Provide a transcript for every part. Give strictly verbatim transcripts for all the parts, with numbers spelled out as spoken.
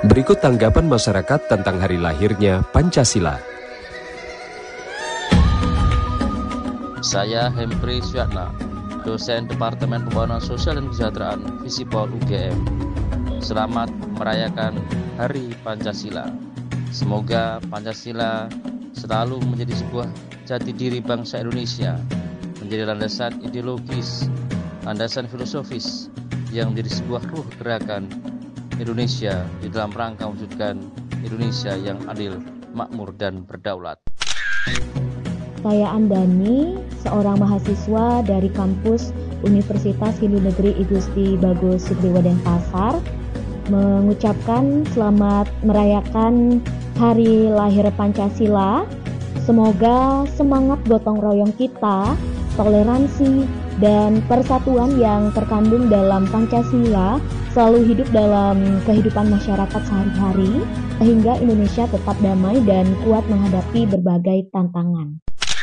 Berikut tanggapan masyarakat tentang hari lahirnya Pancasila. Saya Hempri Syatna, dosen Departemen Pembangunan Sosial dan Kesejahteraan Visipol U G M. Selamat merayakan Hari Pancasila. Semoga Pancasila selalu menjadi sebuah jati diri bangsa Indonesia, menjadi landasan ideologis, landasan filosofis yang menjadi sebuah ruh gerakan Indonesia di dalam rangka mewujudkan Indonesia yang adil, makmur, dan berdaulat. Saya Andani, seorang mahasiswa dari kampus Universitas Hindu Negeri I Gusti Bagus Sugriwa Denpasar, mengucapkan selamat merayakan Hari Lahir Pancasila. Semoga semangat gotong royong kita, toleransi, dan persatuan yang terkandung dalam Pancasila selalu hidup dalam kehidupan masyarakat sehari-hari, sehingga Indonesia tetap damai dan kuat menghadapi berbagai tantangan.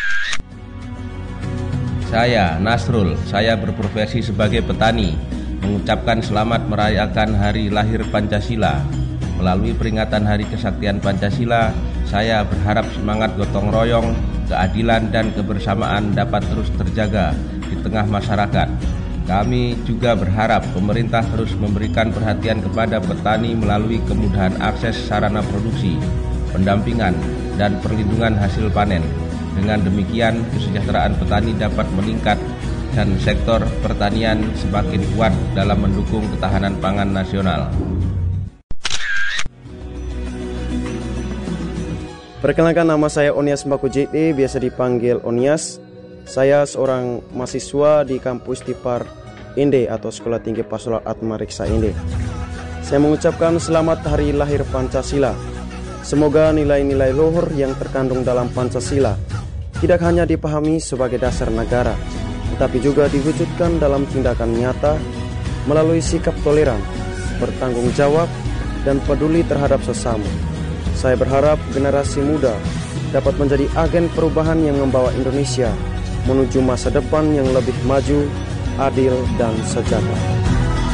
Saya Nasrul, saya berprofesi sebagai petani, mengucapkan selamat merayakan Hari Lahir Pancasila. Melalui peringatan Hari Kesaktian Pancasila, saya berharap semangat gotong royong, keadilan, dan kebersamaan dapat terus terjaga di tengah masyarakat. Kami juga berharap pemerintah terus memberikan perhatian kepada petani melalui kemudahan akses sarana produksi, pendampingan, dan perlindungan hasil panen. Dengan demikian, kesejahteraan petani dapat meningkat dan sektor pertanian semakin kuat dalam mendukung ketahanan pangan nasional. Perkenalkan, nama saya Onias Mbaku J D, biasa dipanggil Onias. Saya seorang mahasiswa di kampus Dipar Inde atau Sekolah Tinggi Pasola Atma Riksa Inde. Saya mengucapkan selamat Hari Lahir Pancasila. Semoga nilai-nilai luhur yang terkandung dalam Pancasila tidak hanya dipahami sebagai dasar negara, tetapi juga diwujudkan dalam tindakan nyata melalui sikap toleran, bertanggung jawab, dan peduli terhadap sesama. Saya berharap generasi muda dapat menjadi agen perubahan yang membawa Indonesia menuju masa depan yang lebih maju, adil, dan sejahtera.